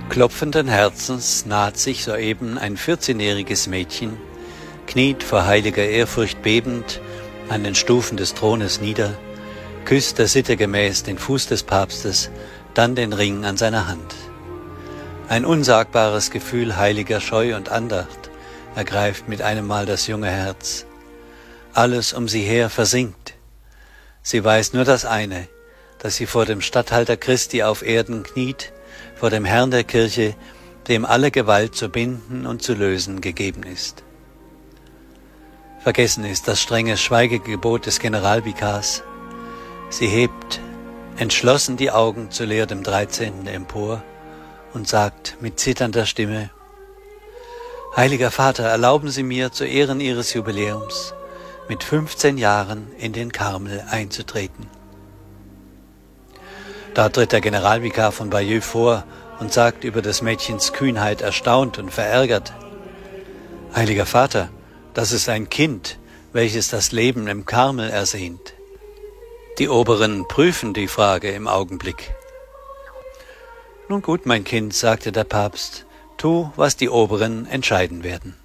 Klopfenden Herzens naht sich soeben ein 14-jähriges Mädchen, kniet vor heiliger Ehrfurcht bebend an den Stufen des Thrones nieder, küsst der Sitte gemäß den Fuß des Papstes, dann den Ring an seiner Hand. Ein unsagbares Gefühl heiliger Scheu und Andacht ergreift mit einem Mal das junge Herz. Alles um sie her versinkt. Sie weiß nur das eine, dass sie vor dem Statthalter Christi auf Erden kniet, vor dem Herrn der Kirche, dem alle Gewalt zu binden und zu lösen gegeben ist. Vergessen ist das strenge Schweigegebot des Generalvikars. Sie hebt entschlossen die Augen zu Leo dem 13. empor und sagt mit zitternder Stimme: Heiliger Vater, erlauben Sie mir zu Ehren Ihres Jubiläums mit 15 Jahren in den Karmel einzutreten. Da tritt der Generalvikar von Bayeux vor und sagt über des Mädchens Kühnheit erstaunt und verärgert: Heiliger Vater, das ist ein Kind, welches das Leben im Karmel ersehnt. Die Oberen prüfen die Frage im Augenblick. Nun gut, mein Kind, sagte der Papst, tu, was die Oberen entscheiden werden.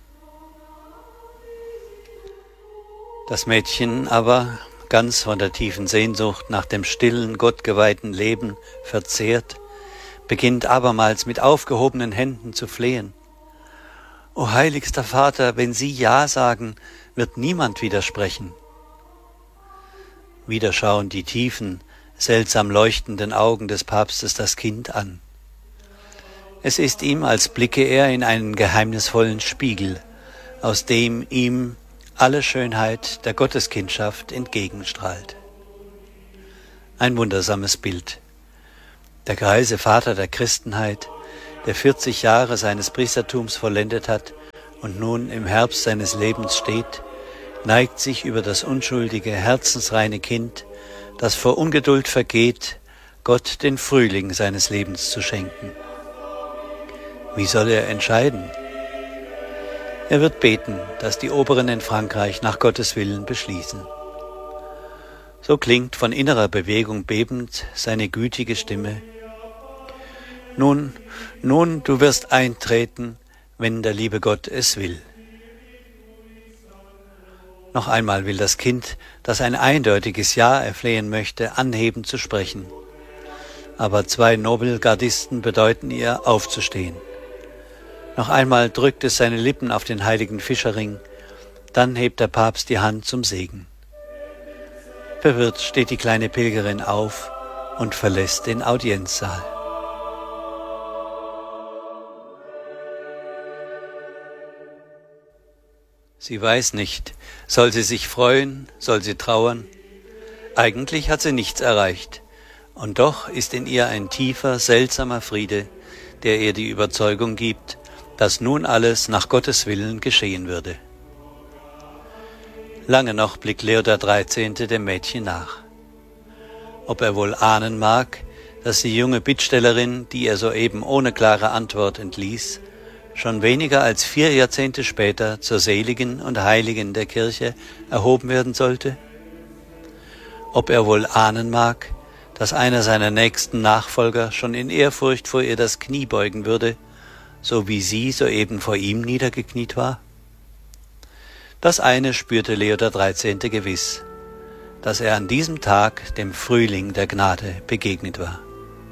Das Mädchen aber, ganz von der tiefen Sehnsucht nach dem stillen, gottgeweihten Leben verzehrt, beginnt abermals mit aufgehobenen Händen zu flehen. O heiligster Vater, wenn Sie Ja sagen, wird niemand widersprechen. Wieder schauen die tiefen, seltsam leuchtenden Augen des Papstes das Kind an. Es ist ihm, als blicke er in einen geheimnisvollen Spiegel, aus dem ihm alle Schönheit der Gotteskindschaft entgegenstrahlt. Ein wundersames Bild. Der greise Vater der Christenheit, der 40 Jahre seines Priestertums vollendet hat und nun im Herbst seines Lebens steht, neigt sich über das unschuldige, herzensreine Kind, das vor Ungeduld vergeht, Gott den Frühling seines Lebens zu schenken. Wie soll er entscheiden? Er wird beten, dass die Oberen in Frankreich nach Gottes Willen beschließen. So klingt von innerer Bewegung bebend seine gütige Stimme: Nun, du wirst eintreten, wenn der liebe Gott es will. Noch einmal will das Kind, das ein eindeutiges Ja erflehen möchte, anheben zu sprechen. Aber 2 Nobelgardisten bedeuten ihr, aufzustehen. Noch einmal drückt es seine Lippen auf den heiligen Fischerring, dann hebt der Papst die Hand zum Segen. Verwirrt steht die kleine Pilgerin auf und verlässt den Audienzsaal. Sie weiß nicht, soll sie sich freuen, soll sie trauern? Eigentlich hat sie nichts erreicht, und doch ist in ihr ein tiefer, seltsamer Friede, der ihr die Überzeugung gibt, dass nun alles nach Gottes Willen geschehen würde. Lange noch blickt Leo der 13. dem Mädchen nach. Ob er wohl ahnen mag, dass die junge Bittstellerin, die er soeben ohne klare Antwort entließ, schon weniger als 4 Jahrzehnte später zur Seligen und Heiligen der Kirche erhoben werden sollte? Ob er wohl ahnen mag, dass einer seiner nächsten Nachfolger schon in Ehrfurcht vor ihr das Knie beugen würde, so wie sie soeben vor ihm niedergekniet war? Das eine spürte Leo der 13. gewiss, dass er an diesem Tag dem Frühling der Gnade begegnet war.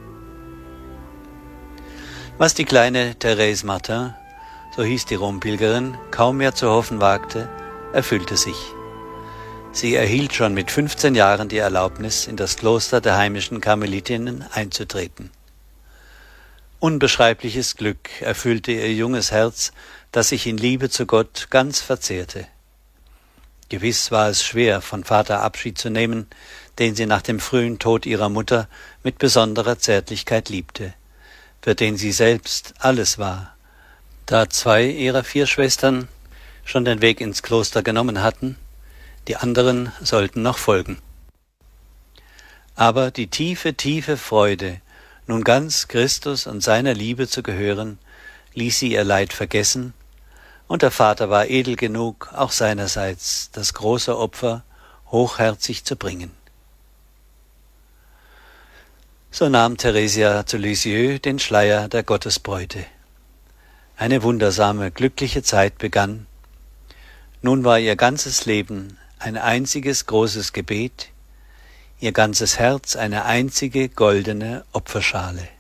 Was die kleine Thérèse Martin, so hieß die Rompilgerin, kaum mehr zu hoffen wagte, erfüllte sich. Sie erhielt schon mit 15 Jahren die Erlaubnis, in das Kloster der heimischen Karmelitinnen einzutreten. Unbeschreibliches Glück erfüllte ihr junges Herz, das sich in Liebe zu Gott ganz verzehrte. Gewiss war es schwer, von Vater Abschied zu nehmen, den sie nach dem frühen Tod ihrer Mutter mit besonderer Zärtlichkeit liebte, für den sie selbst alles war, da 2 ihrer 4 Schwestern schon den Weg ins Kloster genommen hatten, die anderen sollten noch folgen. Aber die tiefe, tiefe Freude, nun ganz Christus und seiner Liebe zu gehören, ließ sie ihr Leid vergessen, und der Vater war edel genug, auch seinerseits das große Opfer hochherzig zu bringen. So nahm Theresia zu Lisieux den Schleier der Gottesbräute. Eine wundersame, glückliche Zeit begann. Nun war ihr ganzes Leben ein einziges großes Gebet, ihr ganzes Herz eine einzige goldene Opferschale.